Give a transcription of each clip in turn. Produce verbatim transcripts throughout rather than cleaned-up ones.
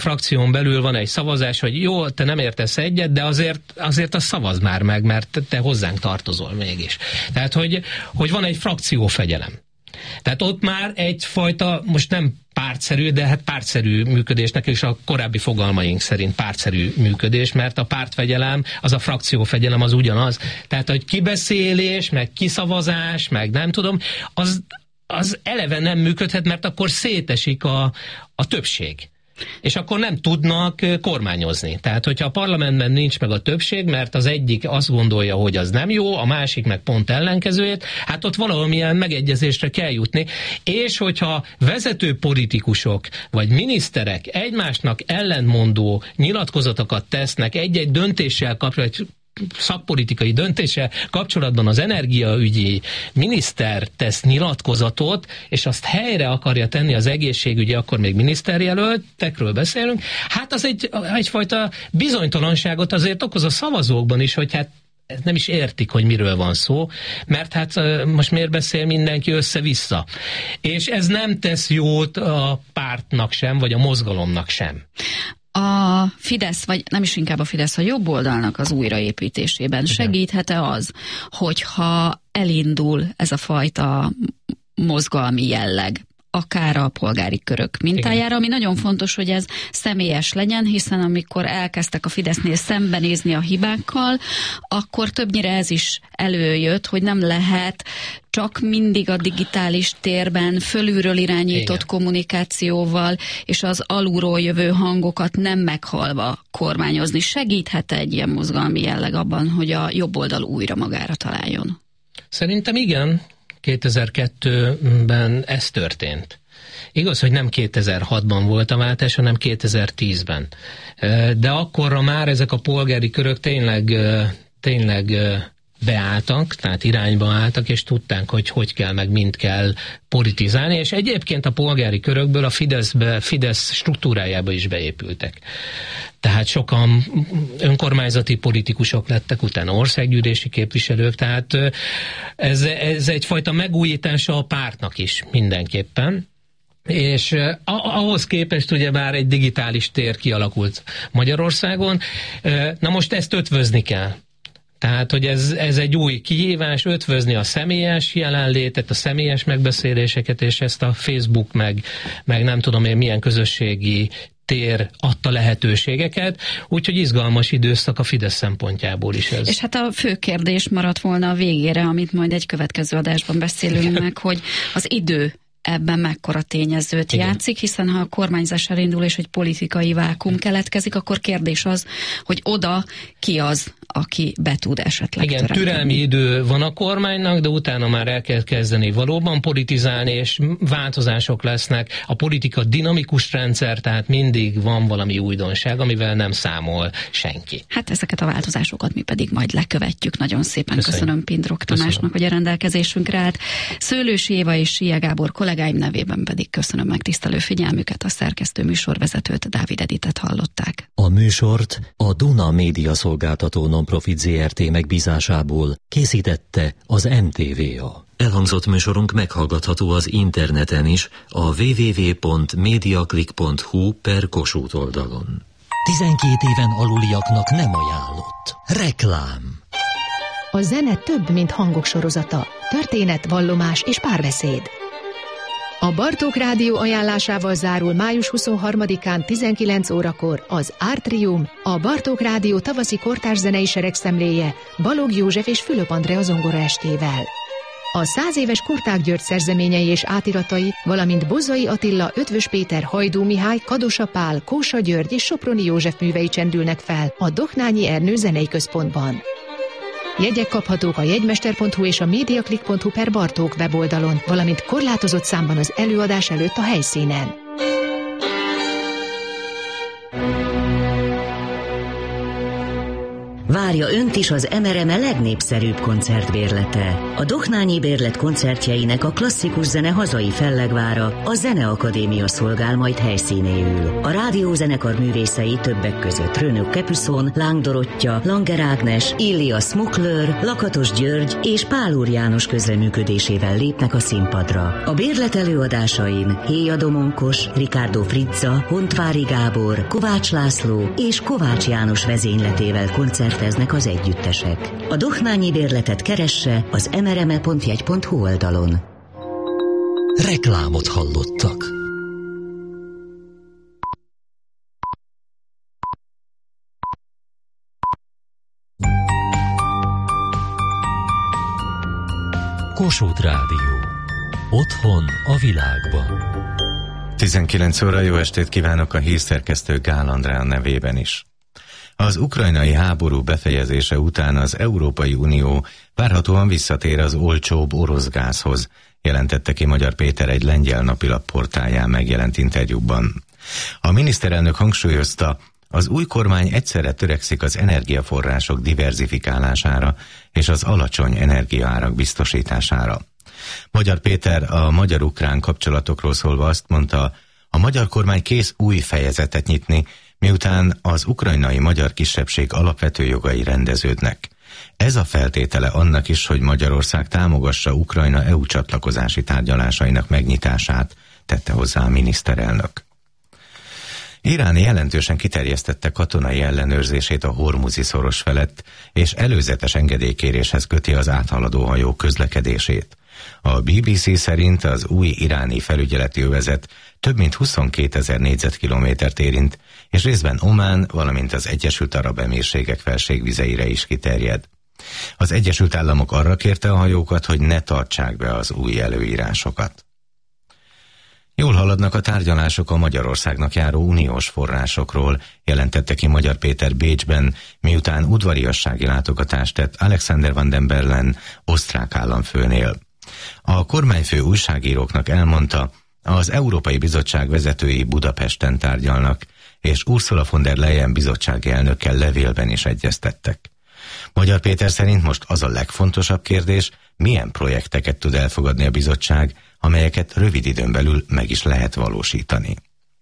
frakción belül van egy szavazás, hogy jó, te nem értesz egyet, de azért, azért azt szavaz már meg, mert te hozzánk tartozol mégis. Tehát, hogy, hogy van egy frakciófegyelem. Tehát ott már egyfajta, most nem pártszerű, de hát pártszerű működésnek, és a korábbi fogalmaink szerint pártszerű működés, mert a pártfegyelem, az a frakciófegyelem az ugyanaz. Tehát, hogy kibeszélés, meg kiszavazás, meg nem tudom, az, az eleve nem működhet, mert akkor szétesik a, a többség. És akkor nem tudnak kormányozni. Tehát, hogyha a parlamentben nincs meg a többség, mert az egyik azt gondolja, hogy az nem jó, a másik meg pont ellenkezőjét, hát ott valamilyen megegyezésre kell jutni. És hogyha vezető politikusok vagy miniszterek egymásnak ellentmondó nyilatkozatokat tesznek egy-egy döntéssel kapcsolatban, szakpolitikai döntése kapcsolatban az energiaügyi miniszter tesz nyilatkozatot, és azt helyre akarja tenni az egészségügyi, akkor még miniszterjelöltekről beszélünk, hát az egy, egyfajta bizonytalanságot azért okoz a szavazókban is, hogy hát nem is értik, hogy miről van szó, mert hát most miért beszél mindenki össze-vissza. És ez nem tesz jót a pártnak sem, vagy a mozgalomnak sem. A Fidesz, vagy nem is inkább a Fidesz, a jobb oldalnak az újraépítésében segíthet-e az, hogyha elindul ez a fajta mozgalmi jelleg, akár a polgári körök mintájára, ami nagyon fontos, hogy ez személyes legyen, hiszen amikor elkezdtek a Fidesznél szembenézni a hibákkal, akkor többnyire ez is előjött, hogy nem lehet csak mindig a digitális térben fölülről irányított Igen. kommunikációval és az alulról jövő hangokat nem meghalva kormányozni. Segíthet egy ilyen mozgalmi jelleg abban, hogy a jobb oldal újra magára találjon? Szerintem igen. kétezer-kettőben ez történt. Igaz, hogy nem kétezer-hatban volt a váltás, hanem kétezer-tízben. De akkorra már ezek a polgári körök tényleg, tényleg beálltak, tehát irányba álltak, és tudták, hogy hogy kell, meg mind kell politizálni, és egyébként a polgári körökből a Fideszbe, Fidesz struktúrájába is beépültek. Tehát sokan önkormányzati politikusok lettek, utána országgyűlési képviselők, tehát ez, ez egyfajta megújítása a pártnak is mindenképpen. És ahhoz képest ugye már egy digitális tér kialakult Magyarországon. Na most ezt ötvözni kell. Tehát, hogy ez, ez egy új kihívás, ötvözni a személyes jelenlétet, a személyes megbeszéléseket, és ezt a Facebook, meg, meg nem tudom én milyen közösségi tér adta lehetőségeket, úgyhogy izgalmas időszak a Fidesz szempontjából is ez. És hát a fő kérdés maradt volna a végére, amit majd egy következő adásban beszélünk Igen. meg, hogy az idő ebben mekkora tényezőt Igen. játszik, hiszen ha a kormányzás elindul és egy politikai vákum keletkezik, akkor kérdés az, hogy oda ki az, aki be tud esetleg Igen, töremkedni. Türelmi idő van a kormánynak, de utána már el kell kezdeni valóban politizálni, és változások lesznek. A politika dinamikus rendszer, tehát mindig van valami újdonság, amivel nem számol senki. Hát ezeket a változásokat mi pedig majd lekövetjük. Nagyon szépen köszönöm, köszönöm Pindrok Tamásnak, köszönöm. hogy a rendelkezésünkre állt. Szőlősi Éva és Sia Gábor kollégáim nevében pedig köszönöm megtisztelő figyelmüket, a szerkesztő műsorvezetőt, Dávid Editet hallották. A műsort a Duna Média Szolgáltató Non-Profit zé er té megbízásából készítette az em té vé á. Elhangzott műsorunk meghallgatható az interneten is, a double-u double-u double-u pont mediaclick pont hu per Kossuth oldalon. tizenkét éven aluliaknak nem ajánlott. Reklám. A zene több, mint hangok sorozata. Történet, vallomás és párbeszéd. A Bartók Rádió ajánlásával zárul május huszonharmadikán tizenkilenc órakor az Artrium, a Bartók Rádió tavaszi kortárs zenei seregszemléje Balogh József és Fülöp Andrea zongoraestével. A száz éves Kurták György szerzeményei és átiratai, valamint Bozzai Attila, Ötvös Péter, Hajdú Mihály, Kadosa Pál, Kósa György és Soproni József művei csendülnek fel a Doknányi Ernő Zenei Központban. Jegyek kaphatók a jegymester pont hu és a mediaclick pont hu per Bartók weboldalon, valamint korlátozott számban az előadás előtt a helyszínen. Várj várja önt is az em er em e legnépszerűbb koncertbérlete. A Dohnányi Bérlet koncertjeinek a klasszikus zene hazai fellegvára, a Zeneakadémia szolgál majd helyszínéül. A rádiózenekar művészei többek között Rönök Capuszon, Láng Dorottya, Langer Ágnes, Illia Smukler, Lakatos György és Pál Úr János közreműködésével lépnek a színpadra. A bérlet előadásain Héja Domonkos, Ricardo Frizza, Hontvári Gábor, Kovács László és Kovács János vezényletével koncerteznek az együttesek. A Dohnányi Bérletet keresse az mrme pont jegy pont hu oldalon. Reklámot hallottak. Kossuth Rádió. Otthon a világban. tizenkilenc óra, jó estét kívánok a hírszerkesztő Gál Andrea nevében is. Az ukrajnai háború befejezése után az Európai Unió várhatóan visszatér az olcsóbb orosz gázhoz, jelentette ki Magyar Péter egy lengyel napilap portáján megjelent interjúban. A miniszterelnök hangsúlyozta, az új kormány egyszerre törekszik az energiaforrások diverzifikálására és az alacsony energiaárak biztosítására. Magyar Péter a magyar-ukrán kapcsolatokról szólva azt mondta, a magyar kormány kész új fejezetet nyitni, miután az ukrajnai magyar kisebbség alapvető jogai rendeződnek. Ez a feltétele annak is, hogy Magyarország támogassa Ukrajna é u csatlakozási tárgyalásainak megnyitását, tette hozzá a miniszterelnök. Irán jelentősen kiterjesztette katonai ellenőrzését a Hormuzi szoros felett, és előzetes engedélykéréshez köti az áthaladó hajó közlekedését. A bé bé cé szerint az új iráni felügyeleti övezet több mint huszonkétezer négyzetkilométert érint, és részben Omán, valamint az Egyesült Arab Emírségek felségvizeire is kiterjed. Az Egyesült Államok arra kérte a hajókat, hogy ne tartsák be az új előírásokat. Jól haladnak a tárgyalások a Magyarországnak járó uniós forrásokról, jelentette ki Magyar Péter Bécsben, miután udvariassági látogatást tett Alexander van den Bellen, osztrák államfőnél. A kormányfő újságíróknak elmondta, az Európai Bizottság vezetői Budapesten tárgyalnak, és Ursula von der Leyen bizottsági elnökkel levélben is egyeztettek. Magyar Péter szerint most az a legfontosabb kérdés, milyen projekteket tud elfogadni a bizottság, amelyeket rövid időn belül meg is lehet valósítani.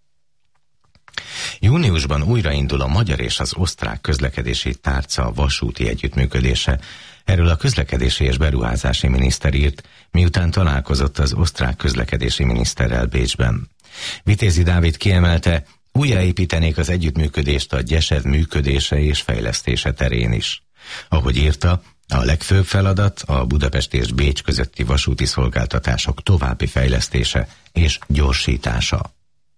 Júniusban újraindul a magyar és az osztrák közlekedési tárca vasúti együttműködése. Erről a közlekedési és beruházási miniszter írt, miután találkozott az osztrák közlekedési miniszterrel Bécsben. Vitézi Dávid kiemelte, újjáépítenék az együttműködést a Gyesev működése és fejlesztése terén is. Ahogy írta, a legfőbb feladat a Budapest és Bécs közötti vasúti szolgáltatások további fejlesztése és gyorsítása.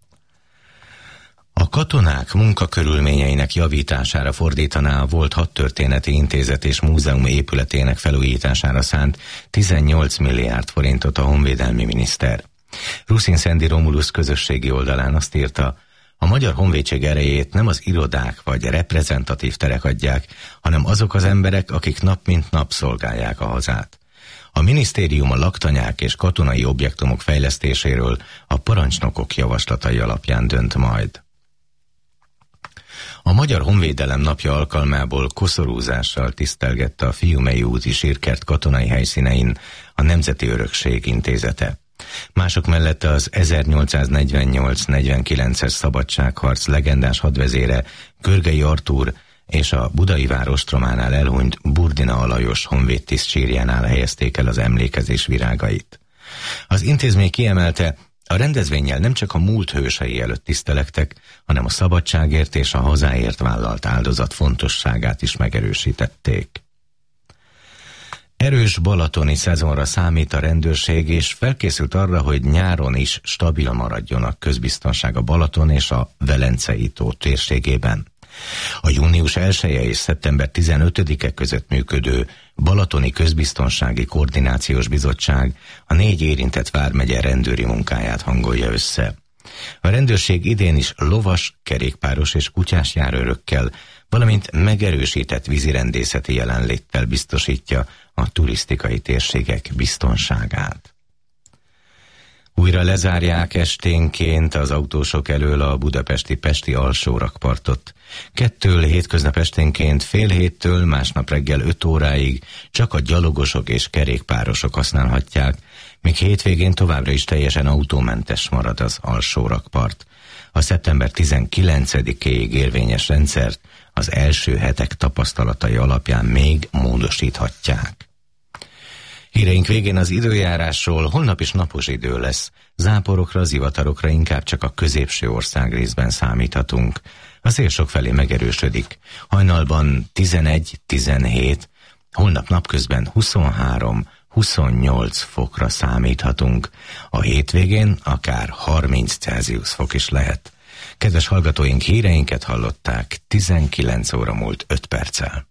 A katonák munkakörülményeinek javítására fordítaná a volt Hadtörténeti Intézet és Múzeum épületének felújítására szánt tizennyolc milliárd forintot a honvédelmi miniszter. Ruszin Szendi Romulusz közösségi oldalán azt írta, a Magyar Honvédség erejét nem az irodák vagy reprezentatív terek adják, hanem azok az emberek, akik nap mint nap szolgálják a hazát. A minisztérium a laktanyák és katonai objektumok fejlesztéséről a parancsnokok javaslatai alapján dönt majd. A Magyar Honvédelem napja alkalmából koszorúzással tisztelgette a Fiumei úti sírkert katonai helyszínein a Nemzeti Örökség Intézete. Mások mellett az ezernyolcszáznegyvennyolc negyvenkilences szabadságharc legendás hadvezére Görgei Artúr és a budai várostrománál elhunyt Burdina Alajos honvédtiszt sírjánál helyezték el az emlékezés virágait. Az intézmény kiemelte, a rendezvénnyel nem csak a múlt hősei előtt tisztelektek, hanem a szabadságért és a hazáért vállalt áldozat fontosságát is megerősítették. Erős balatoni szezonra számít a rendőrség, és felkészült arra, hogy nyáron is stabil maradjon a közbiztonság a Balaton és a Velencei tó térségében. A június elseje és szeptember tizenötödike között működő Balatoni Közbiztonsági Koordinációs Bizottság a négy érintett vármegye rendőri munkáját hangolja össze. A rendőrség idén is lovas, kerékpáros és kutyás járőrökkel, valamint megerősített vízirendészeti jelenléttel biztosítja a turisztikai térségek biztonságát. Újra lezárják esténként az autósok elől a budapesti Pesti alsórakpartot. Kettől hétköznap esténként fél héttől másnap reggel öt óráig csak a gyalogosok és kerékpárosok használhatják, míg hétvégén továbbra is teljesen autómentes marad az alsórakpart. A szeptember tizenkilencedikéig érvényes rendszert az első hetek tapasztalatai alapján még módosíthatják. Híreink végén az időjárásról. Holnap is napos idő lesz. Záporokra, zivatarokra inkább csak a középső ország részben számíthatunk. A szél sokfelé megerősödik. Hajnalban tizenegy-tizenhét, holnap napközben huszonhárom-huszonnyolc fokra számíthatunk. A hétvégén akár harminc Celsius fok is lehet. Kedves hallgatóink, híreinket hallották, tizenkilenc óra múlt öt perccel.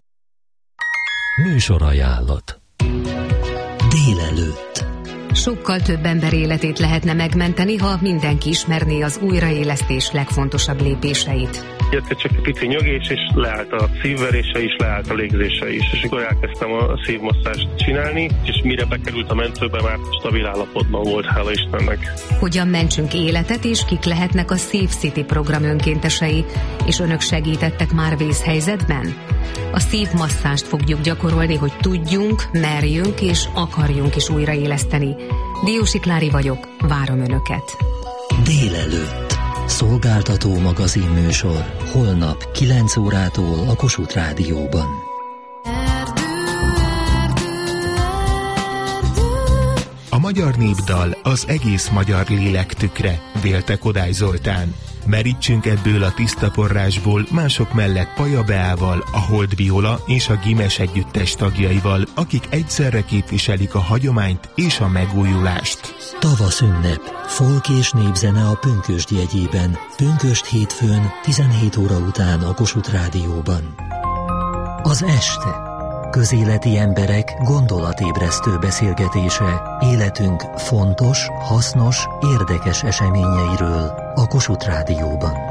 Műsorajánlat. Délelőtt. Sokkal több ember életét lehetne megmenteni, ha mindenki ismerné az újraélesztés legfontosabb lépéseit. Egyszer csak egy pici nyögés, és leállt a szívverése is, leállt a légzése is. És akkor elkezdtem a szívmasszást csinálni, és mire bekerült a mentőbe, már stabil állapotban volt, hála Istennek. Hogyan mentsünk életet, és kik lehetnek a Safe City program önkéntesei, és önök segítettek már vészhelyzetben? A szívmasszást fogjuk gyakorolni, hogy tudjunk, merjünk és akarjunk is újraéleszteni. Diósi Klári vagyok, várom önöket. Délelőtt. Szolgáltató magazin műsor. Holnap kilenc órától a Kossuth Rádióban. A magyar népdal az egész magyar lélek tükre, vélte Kodály Zoltán. Merítsünk ebből a tiszta forrásból mások mellett Paja Beával, a Hold Viola és a Gimes együttes tagjaival, akik egyszerre képviselik a hagyományt és a megújulást. Tavasz ünnep, folk és népzene a Pünkösd jegyében. Pünkösd hétfőn tizenhét óra után a Kossuth Rádióban. Az este. Közéleti emberek gondolatébresztő beszélgetése életünk fontos, hasznos, érdekes eseményeiről a Kossuth Rádióban.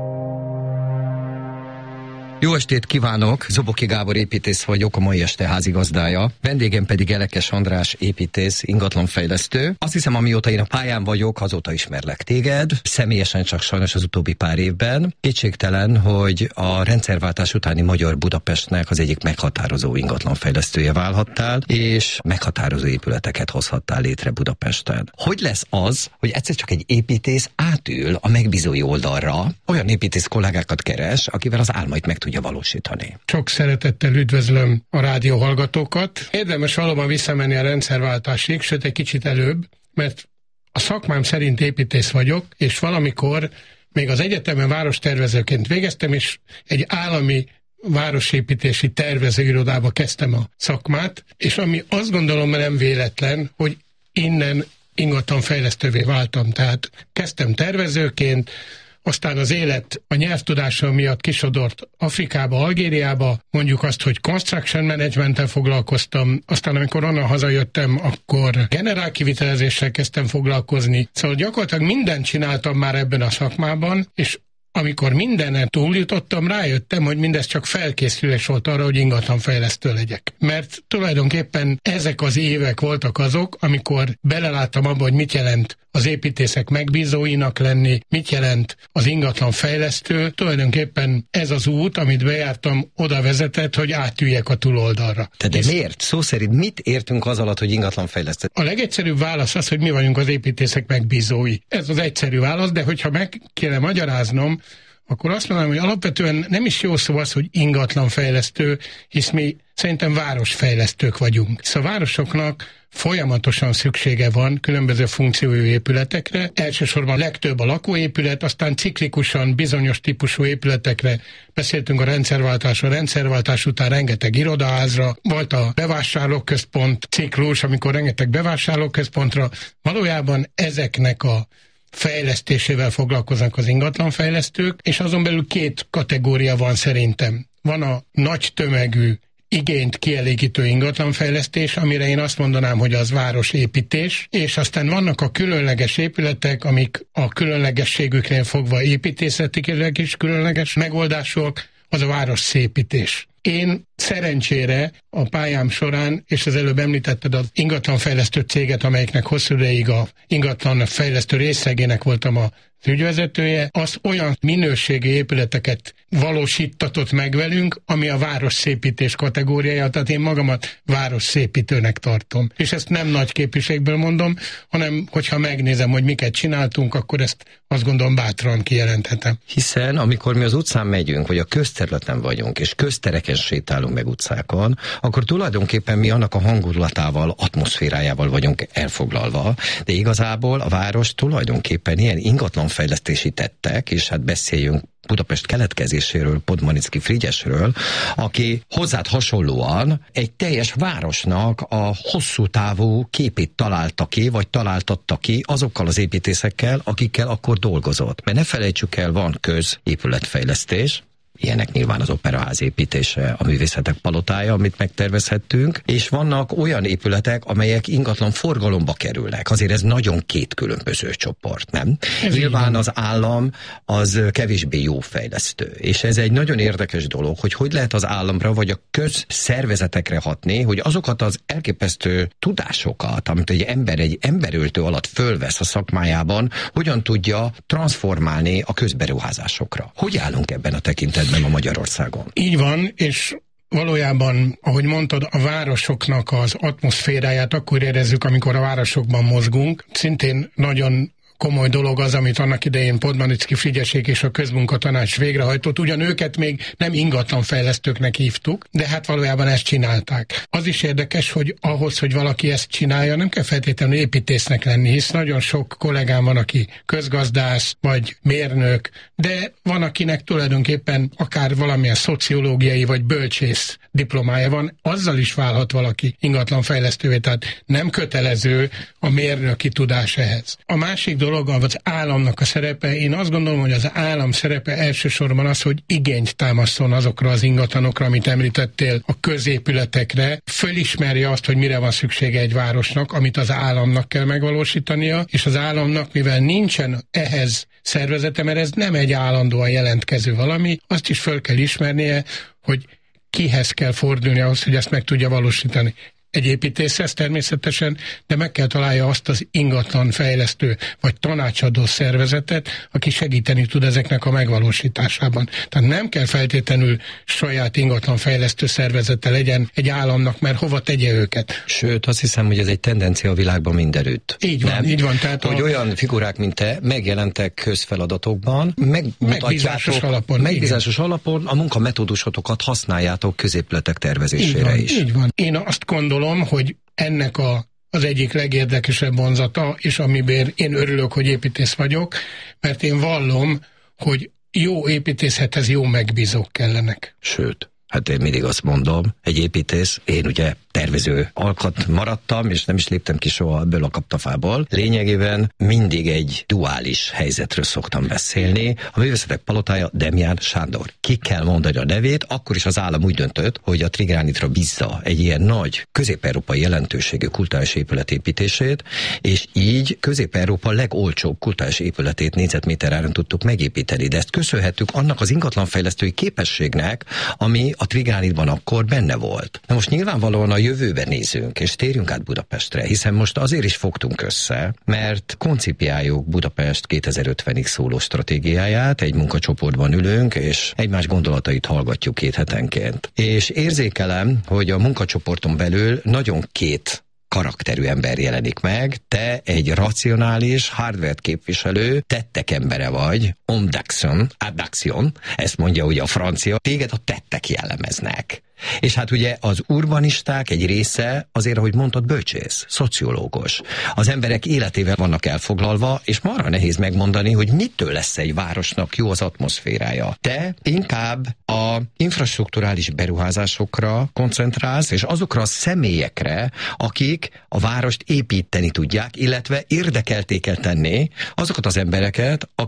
Jó estét kívánok! Zoboki Gábor építész vagyok, a mai este házigazdája. Vendégem pedig Elekes András építész, ingatlanfejlesztő. Azt hiszem, amióta én a pályán vagyok, azóta ismerlek téged. Személyesen csak sajnos az utóbbi pár évben. Kétségtelen, hogy a rendszerváltás utáni Magyar Budapestnek az egyik meghatározó ingatlanfejlesztője válhattál, és meghatározó épületeket hozhattál létre Budapesten. Hogy lesz az, hogy egyszer csak egy építész átül a megbízói oldalra, olyan építész kollégákat keres, akivel az álmait meg tudja valósítani? Sok szeretettel üdvözlöm a rádió hallgatókat. Érdemes valóban visszamenni a rendszerváltásig, sőt egy kicsit előbb, mert a szakmám szerint építész vagyok, és valamikor még az egyetemen várostervezőként végeztem, és egy állami városépítési tervezőirodába kezdtem a szakmát, és ami azt gondolom nem véletlen, hogy innen ingatlanfejlesztővé váltam. Tehát kezdtem tervezőként, aztán az élet a nyelvtudása miatt kisodort Afrikába, Algériába, mondjuk azt, hogy construction managementtel foglalkoztam, aztán amikor onnan hazajöttem, akkor generálkivitelezéssel kezdtem foglalkozni. Szóval gyakorlatilag mindent csináltam már ebben a szakmában, és amikor mindenen túljutottam, rájöttem, hogy mindez csak felkészülés volt arra, hogy ingatlanfejlesztő legyek. Mert tulajdonképpen ezek az évek voltak azok, amikor beleláttam abba, hogy mit jelent az építészek megbízóinak lenni, mit jelent az ingatlanfejlesztő. Tulajdonképpen ez az út, amit bejártam, oda vezetett, hogy átüljek a túloldalra. De, de miért? Szó szerint mit értünk az alatt, hogy ingatlanfejlesztő? A legegyszerűbb válasz az, hogy mi vagyunk az építészek megbízói. Ez az egyszerű válasz, de hogyha meg kéne magyaráznom, akkor azt mondanám, hogy alapvetően nem is jó szó az, hogy ingatlanfejlesztő, hisz mi szerintem városfejlesztők vagyunk. Szóval a városoknak folyamatosan szüksége van különböző funkciójú épületekre, elsősorban legtöbb a lakóépület, aztán ciklikusan bizonyos típusú épületekre, beszéltünk a rendszerváltásról, a rendszerváltás után rengeteg irodaházra, volt a bevásárlóközpont ciklus, amikor rengeteg bevásárlóközpontra, valójában ezeknek a fejlesztésével foglalkoznak az ingatlanfejlesztők, és azon belül két kategória van szerintem. Van a nagy tömegű igényt kielégítő ingatlanfejlesztés, amire én azt mondanám, hogy az városépítés, és aztán vannak a különleges épületek, amik a különlegességüknél fogva építészetileg is különleges megoldások, az a városszépítés. Én szerencsére a pályám során, és az előbb említetted az ingatlanfejlesztő céget, amelyiknek hosszú ideig a ingatlanfejlesztő részlegének voltam a ügyvezetője, az olyan minőségi épületeket valósítatott meg velünk, ami a városszépítés kategóriája, tehát én magamat városszépítőnek tartom. És ezt nem nagy képviségből mondom, hanem hogyha megnézem, hogy miket csináltunk, akkor ezt azt gondolom bátran kijelenthetem. Hiszen amikor mi az utcán megyünk, vagy a közterületen vagyunk, és köztereken sétálunk meg utcákon, akkor tulajdonképpen mi annak a hangulatával, atmoszférájával vagyunk elfoglalva, de igazából a város tulajdonképpen ilyen ingatlanfejlesztési tettek, és hát beszéljünk Budapest keletkezéséről, Podmanicki Frigyesről, aki hozzád hasonlóan egy teljes városnak a hosszú távú képét találta ki, vagy találtatta ki azokkal az építészekkel, akikkel akkor dolgozott. Mert ne felejtsük el, van középületfejlesztés, ilyenek nyilván az Operaház építése, a Művészetek Palotája, amit megtervezhettünk, és vannak olyan épületek, amelyek ingatlan forgalomba kerülnek. Azért ez nagyon két különböző csoport, nem? Ez nyilván az állam az kevésbé jó fejlesztő, és ez egy nagyon érdekes dolog, hogy hogy lehet az államra vagy a közszervezetekre hatni, hogy azokat az elképesztő tudásokat, amit egy ember egy emberöltő alatt fölvesz a szakmájában, hogyan tudja transformálni a közberuházásokra. Hogy állunk ebben a tekintetben a Magyarországon? Így van, és valójában, ahogy mondtad, a városoknak az atmoszféráját akkor érezzük, amikor a városokban mozgunk. Szintén nagyon komoly dolog az, amit annak idején Podmanicki Frigyesék és a Közmunkatanács végrehajtott. Ugyan őket még nem ingatlanfejlesztőknek hívtuk, de hát valójában ezt csinálták. Az is érdekes, hogy ahhoz, hogy valaki ezt csinálja, nem kell feltétlenül építésznek lenni, hisz nagyon sok kollégám van, aki közgazdász vagy mérnök, de van, akinek tulajdonképpen akár valamilyen szociológiai vagy bölcsész diplomája van, azzal is válhat valaki ingatlanfejlesztővé, tehát nem kötelező a mérnöki tudás ehhez. A másik dolog az államnak a szerepe. Én azt gondolom, hogy az állam szerepe elsősorban az, hogy igényt támaszol azokra az ingatlanokra, amit említettél, a középületekre, fölismerje azt, hogy mire van szüksége egy városnak, amit az államnak kell megvalósítania, és az államnak, mivel nincsen ehhez szervezete, mert ez nem egy állandóan jelentkező valami, azt is föl kell ismernie, hogy kihez kell fordulni ahhoz, hogy ezt meg tudja valósítani. Egy építészhez természetesen, de meg kell találja azt az ingatlan fejlesztő vagy tanácsadó szervezetet, aki segíteni tud ezeknek a megvalósításában. Tehát nem kell feltétlenül saját ingatlan fejlesztő szervezete legyen egy államnak, mert hova tegye őket. Sőt, azt hiszem, hogy ez egy tendencia a világban mindenütt. Így van, nem? így van. Tehát hogy a... olyan figurák, mint te, megjelentek közfeladatokban, megbízásos alapon, megbízásos alapon a munkametódusotokat használjátok középületek tervezésére így van, is. Így van. Én azt gondolom, hogy ennek a, az egyik legérdekesebb vonzata, és amiben én örülök, hogy építész vagyok, mert én vallom, hogy jó építészhethez jó megbízók kellenek. Sőt, hát én mindig azt mondom, egy építész, én ugye tervező alkat maradtam, és nem is léptem ki soha ebből a kaptafából. Lényegében mindig egy duális helyzetről szoktam beszélni. A Művészetek Palotája Demján Sándor. Ki kell mondani a nevét, akkor is az állam úgy döntött, hogy a Trigránitra bízza egy ilyen nagy közép-európai jelentőségű kulturális épület építését, és így Közép-Európa legolcsóbb kulturális épületét négyzetméter áron tudtuk megépíteni. De ezt köszönhetjük annak az ingatlanfejlesztői képességnek, ami a Trigránitban akkor benne volt. Na most nyilvánvalóan a jövőben nézünk, és térjünk át Budapestre, hiszen most azért is fogtunk össze, mert koncipiáljuk Budapest kétezer-ötvenig szóló stratégiáját, egy munkacsoportban ülünk, és egymás gondolatait hallgatjuk két hetenként. És érzékelem, hogy a munkacsoporton belül nagyon két karakterű ember jelenik meg, te egy racionális, hardware-t képviselő, tettek embere vagy, homme d'action, d'action, ezt mondja ugye a francia, téged a tettek jellemeznek. És hát ugye az urbanisták egy része azért, ahogy mondtad, bölcsész, szociológus. Az emberek életével vannak elfoglalva, és marha nehéz megmondani, hogy mitől lesz egy városnak jó az atmoszférája. Te inkább a infrastrukturális beruházásokra koncentrálsz, és azokra a személyekre, akik a várost építeni tudják, illetve érdekelté kell tenni azokat az embereket, akik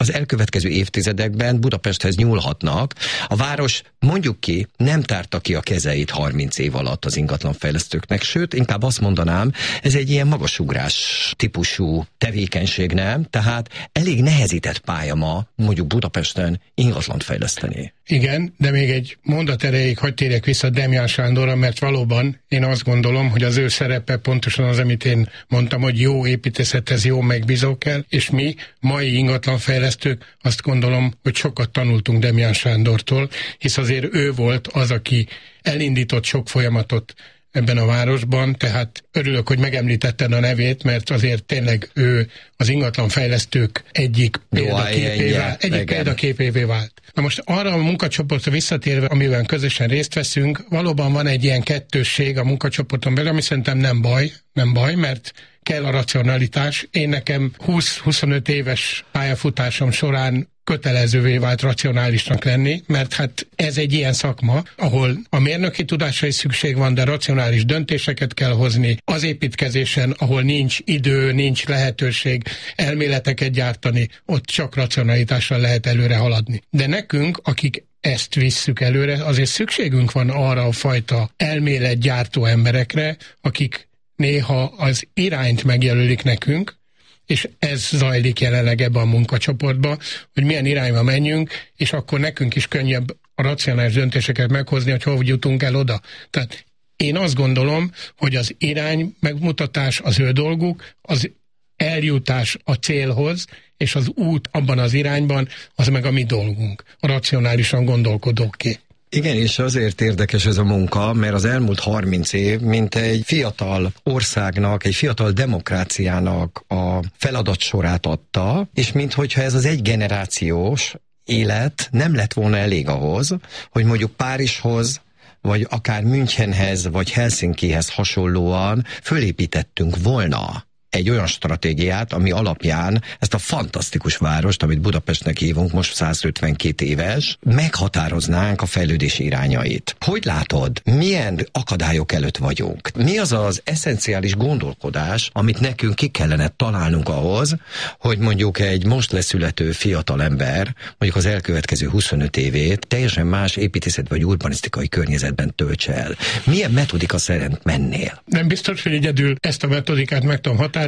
az elkövetkező évtizedekben Budapesthez nyúlhatnak. A város, mondjuk ki, nem tárta ki a kezeit harminc év alatt az ingatlanfejlesztőknek, sőt, inkább azt mondanám, ez egy ilyen magasugrás típusú tevékenység, nem? Tehát elég nehezített pálya ma, mondjuk Budapesten ingatlant fejleszteni. Igen, de még egy mondat erejéig hadd térjek vissza Demján Sándorra, mert valóban én azt gondolom, hogy az ő szerepe pontosan az, amit én mondtam, hogy jó építészethez jó megbízó kell, és mi, mai ingatlanfejlesztők, azt gondolom, hogy sokat tanultunk Demján Sándortól, hisz azért ő volt az, aki elindított sok folyamatot ebben a városban, tehát örülök, hogy megemlítetted a nevét, mert azért tényleg ő az ingatlanfejlesztők egyik példaképévé vált. Egyik példaképévé vált. Na most arra a munkacsoportra visszatérve, amiben közösen részt veszünk, valóban van egy ilyen kettősség a munkacsoporton belül, ami szerintem nem baj, nem baj, mert kell a racionalitás. Én nekem húsz-huszonöt éves pályafutásom során kötelezővé vált racionálisnak lenni, mert hát ez egy ilyen szakma, ahol a mérnöki tudásra is szükség van, de racionális döntéseket kell hozni. Az építkezésen, ahol nincs idő, nincs lehetőség elméleteket gyártani, ott csak racionalitással lehet előre haladni. De nekünk, akik ezt visszük előre, azért szükségünk van arra a fajta elméletgyártó emberekre, akik néha az irányt megjelölik nekünk, és ez zajlik jelenleg ebben a munkacsoportban, hogy milyen irányba menjünk, és akkor nekünk is könnyebb a racionális döntéseket meghozni, hogy hova jutunk el oda. Tehát én azt gondolom, hogy az irány megmutatás az ő dolguk, az eljutás a célhoz, és az út abban az irányban, az meg a mi dolgunk, a racionálisan gondolkodóké. Igen, és azért érdekes ez a munka, mert az elmúlt harminc év, mint egy fiatal országnak, egy fiatal demokráciának a feladatsorát adta, és minthogyha ez az egy generációs élet nem lett volna elég ahhoz, hogy mondjuk Párizshoz, vagy akár Münchenhez, vagy Helsinkihez hasonlóan fölépítettünk volna egy olyan stratégiát, ami alapján ezt a fantasztikus várost, amit Budapestnek hívunk, most százötvenkét éves, meghatároznánk a fejlődési irányait. Hogy látod, milyen akadályok előtt vagyunk? Mi az az eszenciális gondolkodás, amit nekünk ki kellene találnunk ahhoz, hogy mondjuk egy most leszülető fiatal ember, mondjuk az elkövetkező huszonöt évét teljesen más építészet vagy urbanisztikai környezetben töltse el? Milyen metodika szerint mennél? Nem biztos, hogy egyedül ezt a metodikát meg tudom határozni.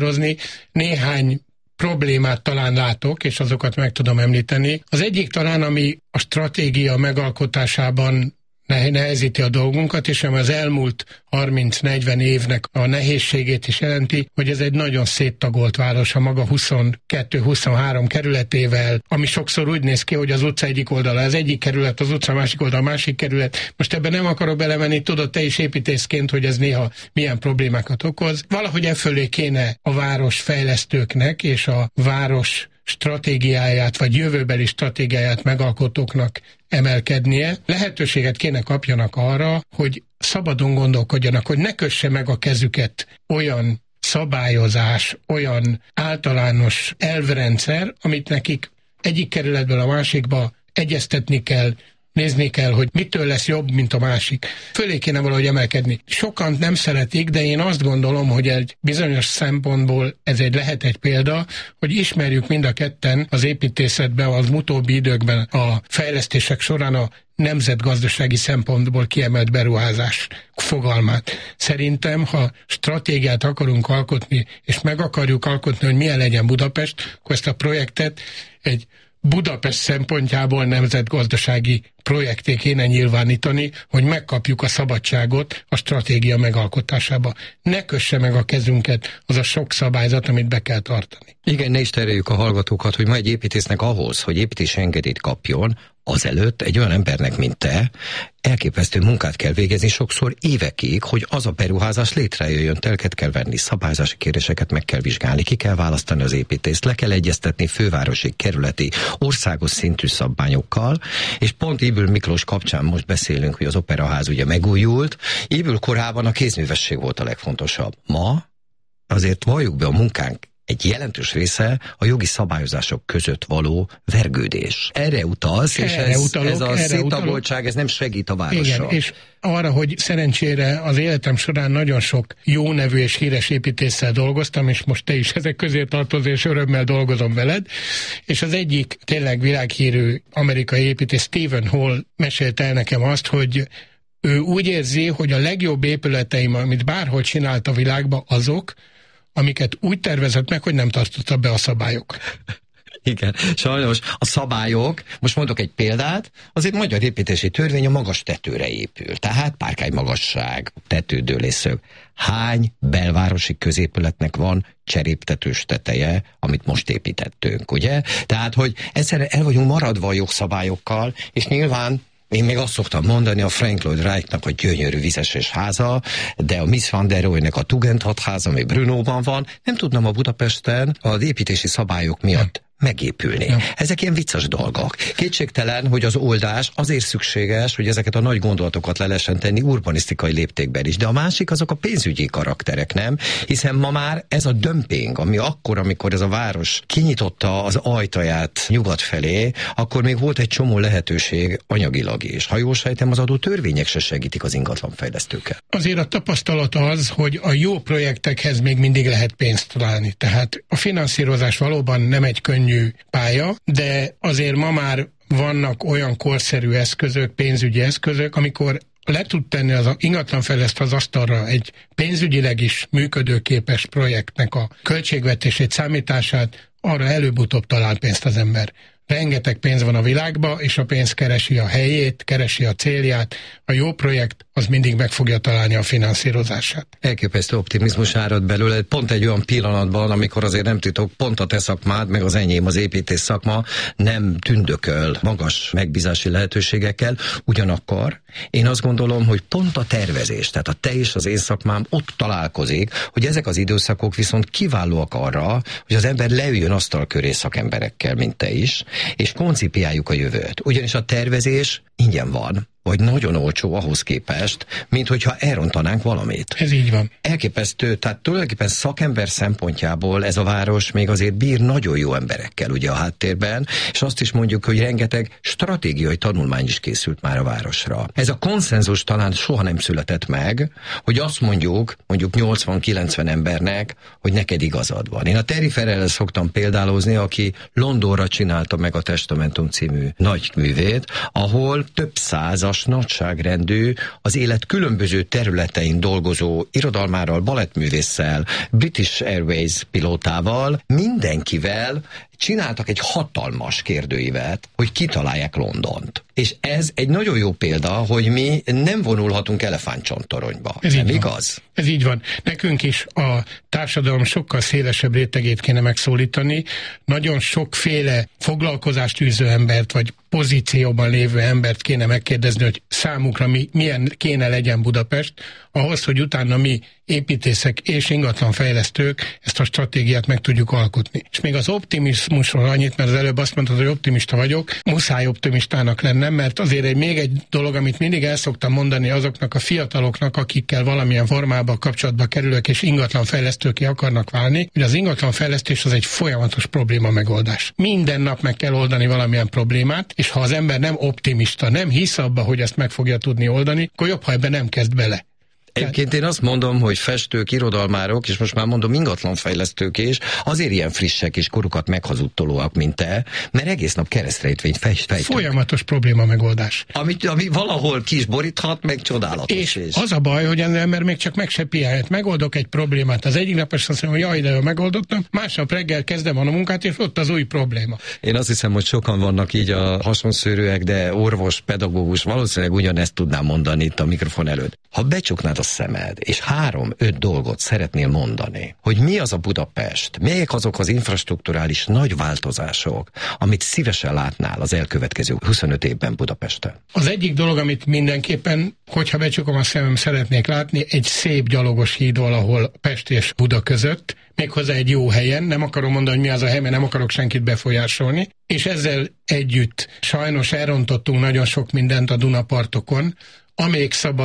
Néhány problémát talán látok, és azokat meg tudom említeni. Az egyik talán, ami a stratégia megalkotásában nehezíti a dolgunkat, és ami az elmúlt harminc-negyven évnek a nehézségét is jelenti, hogy ez egy nagyon széttagolt város a maga huszonkettő-huszonhárom kerületével, ami sokszor úgy néz ki, hogy az utca egyik oldala az egyik kerület, az utca másik oldala a másik kerület. Most ebben nem akarok belemenni, tudod te is építészként, hogy ez néha milyen problémákat okoz. Valahogy e fölé kéne a város fejlesztőknek és a város stratégiáját, vagy jövőbeli stratégiáját megalkotóknak emelkednie. Lehetőséget kéne kapjanak arra, hogy szabadon gondolkodjanak, hogy ne kösse meg a kezüket olyan szabályozás, olyan általános elvrendszer, amit nekik egyik kerületből a másikba egyeztetni kell, nézni kell, hogy mitől lesz jobb, mint a másik. Fölé kéne valahogy emelkedni. Sokan nem szeretik, de én azt gondolom, hogy egy bizonyos szempontból ez egy lehet egy példa, hogy ismerjük mind a ketten az építészetben, az utóbbi időkben a fejlesztések során a nemzetgazdasági szempontból kiemelt beruházás fogalmát. Szerintem, ha stratégiát akarunk alkotni, és meg akarjuk alkotni, hogy milyen legyen Budapest, akkor ezt a projektet egy Budapest szempontjából nemzetgazdasági projekté kéne nyilvánítani, hogy megkapjuk a szabadságot a stratégia megalkotásába. Ne kösse meg a kezünket az a sok szabályzat, amit be kell tartani. Igen, ne is tereljük a hallgatókat, hogy ma egy építésznek ahhoz, hogy építési engedélyt kapjon, azelőtt egy olyan embernek, mint te, elképesztő munkát kell végezni sokszor évekig, hogy az a beruházás létrejöjjön, telket kell venni, szabályzási kérdéseket meg kell vizsgálni, ki kell választani az építészt, le kell egyeztetni fővárosi, kerületi, országos szintű szabványokkal, és pont Ybl Miklós kapcsán most beszélünk, hogy az Operaház ugye megújult. Ybl korában a kézművesség volt a legfontosabb. Ma azért valljuk be, a munkánk egy jelentős része a jogi szabályozások között való vergődés. Erre utalsz, és erre ez, utalok, ez a széttagoltság, ez nem segít a városra. Igen, és arra, hogy szerencsére az életem során nagyon sok jó nevű és híres építéssel dolgoztam, és most te is ezek közé tartozol, és örömmel dolgozom veled, és az egyik tényleg világhírű amerikai építész Stephen Hall mesélte el nekem azt, hogy ő úgy érzi, hogy a legjobb épületeim, amit bárhol csinált a világban, azok, amiket úgy tervezett meg, hogy nem tartotta be a szabályok. Igen, sajnos a szabályok, most mondok egy példát, azért magyar építési törvény a magas tetőre épül. Tehát párkány magasság, tetődőlészög. Hány belvárosi középületnek van cseréptetős teteje, amit most építettünk, ugye? Tehát, hogy egyszerűen el vagyunk maradva a jogszabályokkal, és nyilván én még azt szoktam mondani a Frank Lloyd Wrightnak, hogy gyönyörű vizeses háza, de a Miss van der Rohe-nek a Tugendhat háza, ami Brunóban van, nem tudnám a Budapesten az építési szabályok miatt megépülni. Ja. Ezek ilyen vicces dolgok. Kétségtelen, hogy az oldás azért szükséges, hogy ezeket a nagy gondolatokat le lehessen tenni urbanisztikai léptékben is. De a másik azok a pénzügyi karakterek, nem? Hiszen ma már ez a dömping, ami akkor, amikor ez a város kinyitotta az ajtaját nyugat felé, akkor még volt egy csomó lehetőség anyagilag is. Ha jól sejtem, az adó törvények se segítik az ingatlanfejlesztőket. Azért a tapasztalat az, hogy a jó projektekhez még mindig lehet pénzt találni. Tehát a finanszírozás valóban nem egy könnyű pálya, de azért ma már vannak olyan korszerű eszközök, pénzügyi eszközök, amikor le tud tenni az ingatlanfejlesztő az asztalra egy pénzügyileg is működőképes projektnek a költségvetését, számítását, arra előbb-utóbb talál pénzt az ember. Rengeteg pénz van a világban, és a pénz keresi a helyét, keresi a célját. A jó projekt az mindig meg fogja találni a finanszírozását. Elképesztő optimizmus árad belőle, pont egy olyan pillanatban, amikor azért nem titok, pont a te szakmád, meg az enyém, az építész szakma nem tündököl magas megbízási lehetőségekkel, ugyanakkor én azt gondolom, hogy pont a tervezés, tehát a te és az én szakmám ott találkozik, hogy ezek az időszakok viszont kiválóak arra, hogy az ember leüljön asztal köré szakemberekkel, mint te is, és koncipiáljuk a jövőt. Ugyanis a tervezés ingyen van, vagy nagyon olcsó ahhoz képest, mint hogyha elrontanánk valamit. Ez így van. Elképesztő, tehát tulajdonképpen szakember szempontjából ez a város még azért bír nagyon jó emberekkel ugye a háttérben, és azt is mondjuk, hogy rengeteg stratégiai tanulmány is készült már a városra. Ez a konszenzus talán soha nem született meg, hogy azt mondjuk, mondjuk nyolcvan-kilencven embernek, hogy neked igazad van. Én a Terry Farrell-el szoktam példálozni, aki Londonra csinálta meg a Testamentum című nagy művét, ahol több százas nagyságrendű, az élet különböző területein dolgozó irodalmárral, balettművésszel, British Airways pilótával, mindenkivel csináltak egy hatalmas kérdőívet, hogy kitalálják Londont. És ez egy nagyon jó példa, hogy mi nem vonulhatunk elefántcsontoronyba. Ez nem így igaz? Van. Ez így van. Nekünk is a társadalom sokkal szélesebb rétegét kéne megszólítani. Nagyon sokféle foglalkozást űző embert, vagy pozícióban lévő embert kéne megkérdezni, hogy számukra mi, milyen kéne legyen Budapest, ahhoz, hogy utána mi építészek és ingatlanfejlesztők ezt a stratégiát meg tudjuk alkotni. És még az optimizmusról annyit, mert az előbb azt mondtad, hogy optimista vagyok, muszáj optimistának lennem, mert azért egy, még egy dolog, amit mindig el szoktam mondani azoknak a fiataloknak, akikkel valamilyen formában kapcsolatba kerülök, és ingatlanfejlesztőké akarnak válni, hogy az ingatlanfejlesztés az egy folyamatos probléma megoldás. Minden nap meg kell oldani valamilyen problémát, és ha az ember nem optimista, nem hisz abba, hogy ezt meg fogja tudni oldani, akkor jobb, ha ebben nem kezd bele. Egyébként én azt mondom, hogy festők, irodalmárok, és most már mondom ingatlanfejlesztők is, azért ilyen frissek és korukat meghazudtolóak, mint te, mert egész nap keresztrejtvényt fejtünk. Folyamatos probléma megoldás. Ami, ami valahol ki is boríthat, meg csodálatos. És is. Az a baj, hogy az ember még csak meg se pihenhet. Megoldok egy problémát. Az egyik nap azt mondom, hogy jaj, de jól megoldottam, másnap reggel kezdem a munkát, és ott az új probléma. Én azt hiszem, hogy sokan vannak így a hasonszőrűek, de orvos, pedagógus, valószínűleg ugyanezt tudnám mondani itt a mikrofon előtt. Ha becsuknád a szemed, és három-öt dolgot szeretnél mondani, hogy mi az a Budapest, melyek azok az infrastrukturális nagy változások, amit szívesen látnál az elkövetkező huszonöt évben Budapesten? Az egyik dolog, amit mindenképpen, hogyha becsukom a szemem, szeretnék látni, egy szép gyalogos híd valahol Pest és Buda között, méghozzá egy jó helyen, nem akarom mondani, hogy mi az a hely, mert nem akarok senkit befolyásolni, és ezzel együtt sajnos elrontottunk nagyon sok mindent a Dunapartokon, amíg szabad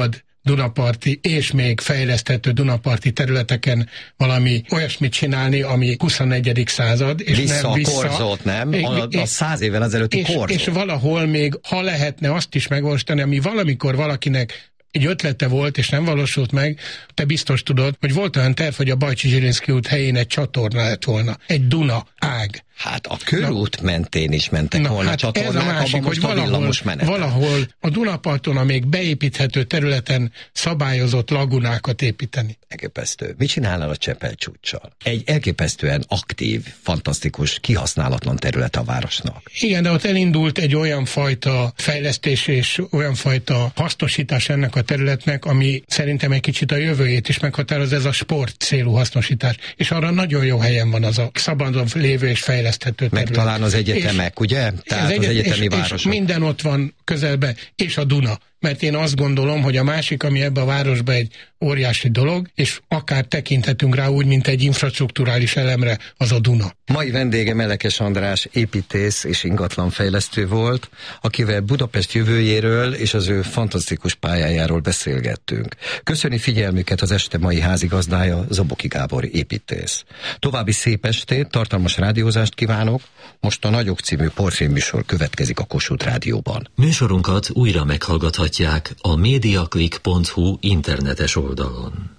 dunaparti és még fejleszthető dunaparti területeken valami olyasmit csinálni, ami huszonegyedik század, és vissza nem vissza. a korzót, nem? A, a száz évvel ezelőtti és, korzót. És valahol még, ha lehetne azt is megvalósítani, ami valamikor valakinek egy ötlete volt, és nem valósult meg, te biztos tudod, hogy volt olyan terv, hogy a Bajcsy-Zsilinszky út helyén egy csatorna lett volna, egy Duna ág. Hát a körút na, mentén is mentek na, volna hát csatornák, ez a másik, hogy valahol, valahol a Dunaparton a még beépíthető területen szabályozott lagunákat építeni. Elképesztő. Mit csinálnál a Csepel-csúccsal? Egy elképesztően aktív, fantasztikus, kihasználatlan terület a városnak. Igen, de ott elindult egy olyan fajta fejlesztés és olyan fajta hasznosítás ennek a területnek, ami szerintem egy kicsit a jövőjét is meghatároz, ez a sport célú hasznosítás. És arra nagyon jó helyen van az a szabadon lévő és fejlesztő terület. Meg talán az egyetemek, és ugye? Tehát az, egyet, az egyetemi és, városok. És minden ott van közelben, és a Duna. Mert én azt gondolom, hogy a másik, ami ebbe a városba egy óriási dolog, és akár tekinthetünk rá úgy, mint egy infrastrukturális elemre, az a Duna. Mai vendége Melekes András építész és ingatlanfejlesztő volt, akivel Budapest jövőjéről és az ő fantasztikus pályájáról beszélgettünk. Köszöni figyelmüket az este mai házigazdája, Zoboki Gábor építész. További szép estét, tartalmas rádiózást kívánok. Most a Nagyok című portréműsor következik a Kossuth Rádióban. Műsorunkat újra meghallgathatják a mediaclick pont hu internetes oldalon.